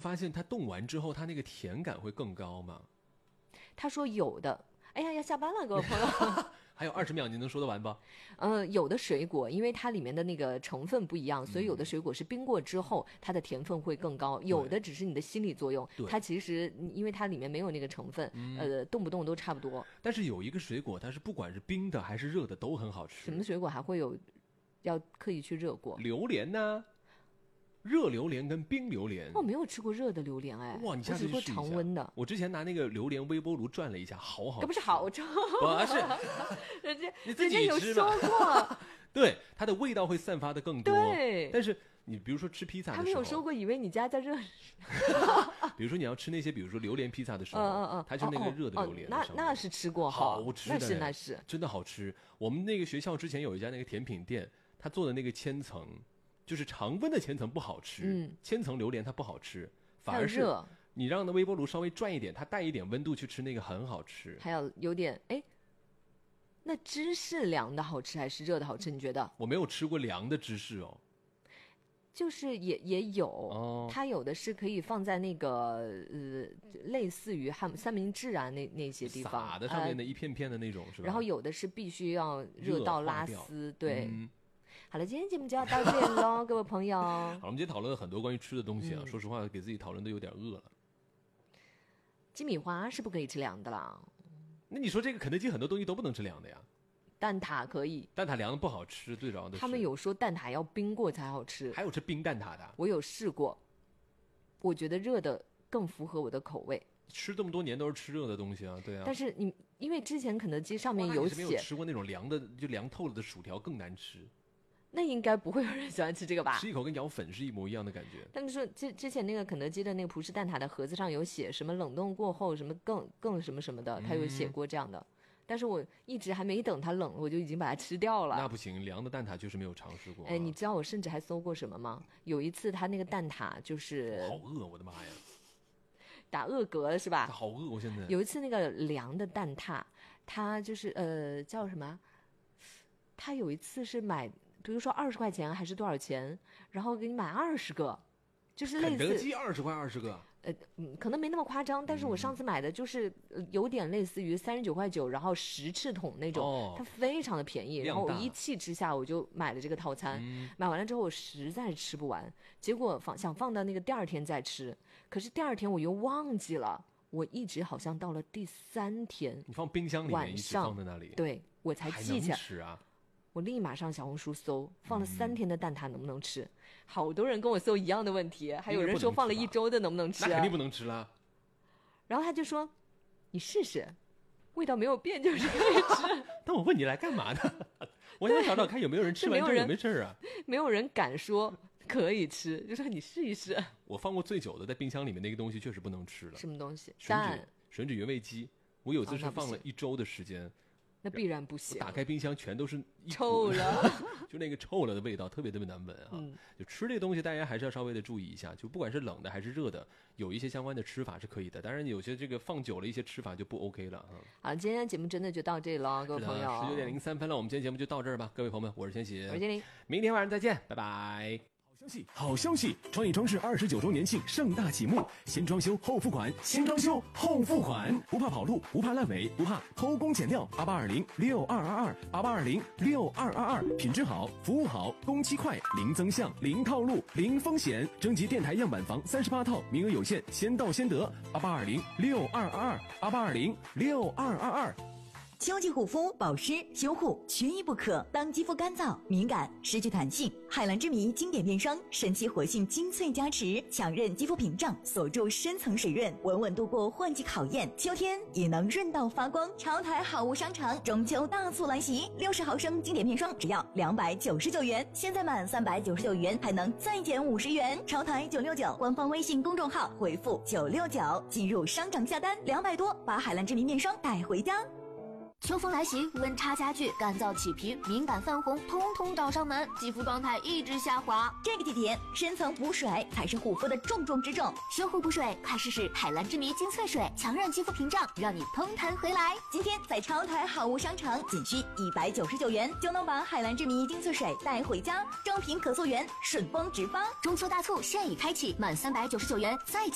发现它冻完之后它那个甜感会更高吗？ 他说有的。哎呀，要下班了，各位朋友。 还有20秒，你能说得完吧？ 有的水果因为它里面的那个成分不一样，所以有的水果是冰过之后它的甜分会更高，有的只是你的心理作用，它其实因为它里面没有那个成分，动不动都差不多。 但是有一个水果它是不管是冰的还是热的都很好吃。 什么水果还会有要刻意去热过？ 榴莲呢？热榴莲跟冰榴莲， 我没有吃过热的榴莲。哎， 哇，你下次去试一下。 我只吃过常温的。 我之前拿那个榴莲微波炉转了一下，好好吃。 这不是好吃？ 不是， 人家有说过。 对，它的味道会散发的更多。 对， 但是你比如说吃披萨的时候， 他们有说过，以为你家在热。 比如说你要吃那些，比如说榴莲披萨的时候，它就那个热的榴莲， 那是吃过， 好吃的， 那是真的好吃。我们那个学校之前有一家那个甜品店，他做的那个千层。就是常温的千层不好吃，千层榴莲它不好吃，反而是你让那微波炉稍微转一点，它带一点温度去吃那个很好吃。 还有点那芝士凉的好吃还是热的好吃？你觉得？ 我没有吃过凉的芝士哦。 就是也有，它有的是可以放在那个类似于三明治啊那些地方撒的上面的一片片的那种是吧？ 然后有的是必须要热到拉丝，对。好了，今天节目就要到这里喽，各位朋友。好， 我们今天讨论了很多关于吃的东西啊，说实话，给自己讨论的有点饿了。 鸡米花是不可以吃凉的啦。 那你说这个肯德基很多东西都不能吃凉的呀？ 蛋挞可以， 蛋挞凉的不好吃，最主要的是他们有说蛋挞要冰过才好吃， 还有吃冰蛋挞的。 我有试过，我觉得热的更符合我的口味。 吃这么多年都是吃热的东西啊，对啊。 但是你因为之前肯德基上面有写， 没有吃过那种凉的，就凉透了的薯条更难吃。 那应该不会有人喜欢吃这个吧？ 吃一口跟咬粉是一模一样的感觉。 他们说之前那个肯德基的那个葡式蛋挞的盒子上有写什么冷冻过后什么更什么什么的，他有写过这样的。但是我一直还没等它冷，我就已经把它吃掉了。 那不行，凉的蛋挞就是没有尝试过。 哎，你知道我甚至还搜过什么吗？有一次他那个蛋挞就是， 好饿，我的妈呀！ 打饿嗝了是吧？ 好饿，我现在。 有一次那个凉的蛋挞，它就是叫什么？他有一次是买，比如说20块钱还是多少钱，然后给你买20个，就是类似肯德基20块20个。 可能没那么夸张，但是我上次买的就是有点类似于39块9，然后10翅桶那种，它非常的便宜，然后我一气之下我就买了这个套餐，买完了之后我实在是吃不完，结果想放到那个第二天再吃，可是第二天我又忘记了，我一直好像到了第3天， 你放冰箱里面一直放在那里， 对，我才记起来。 还能吃啊？ 我立马上小红书搜放了3天的蛋挞能不能吃，好多人跟我搜一样的问题，还有人说放了1周的能不能吃， 那肯定不能吃了。 然后他就说你试试，味道没有变就是可以吃。 但我问你来干嘛呢？我想找找看有没有人吃完之后有没有事儿啊？ 没有人敢说可以吃，就说你试一试。 我放过最久的在冰箱里面那个东西确实不能吃了。 什么东西？ 吮指原味鸡，我有次是放了1周的时间。 那必然不行， 打开冰箱全都是臭了， 就那个臭了的味道特别难闻啊。就吃这个东西大家还是要稍微的注意一下，就不管是冷的还是热的，有一些相关的吃法是可以的，当然有些这个放久了一些吃法就不 OK 了。 好，今天节目真的就到这里了，各位朋友。 19点03分了，我们今天节目就到这儿吧，各位朋友们，我是千玺， 我是金玲， 明天晚上再见，拜拜。 好消息！创意装饰29周年庆盛大启幕，先装修后付款，先装修后付款，不怕跑路，不怕烂尾，不怕偷工减料。88206222，88206222，品质好，服务好，工期快，零增项，零套路，零风险。征集电台样板房38套，名额有限，先到先得。88206222，88206222。 秋季护肤保湿修护缺一不可。当肌肤干燥敏感失去弹性，海蓝之谜经典面霜神奇活性精粹加持，强韧肌肤屏障，锁住深层水润，稳稳度过换季考验，秋天也能润到发光。潮台好物商场中秋大促来袭，60毫升经典面霜只要299元，现在满399元还能再减50元。潮台969官方微信公众号回复969进入商场下单，200多把海蓝之谜面霜带回家。 秋风来袭，温差加剧，干燥起皮，敏感泛红，通通找上门，肌肤状态一直下滑。 这个季节，深层补水才是护肤的重中之重。 修护补水，快试试海蓝之谜精粹水，强韧肌肤屏障，让你通弹回来。 今天在潮台好物商场，仅需199元就能把海蓝之谜精粹水带回家，正品可溯源，顺丰直发。 中秋大促现已开启，满399元再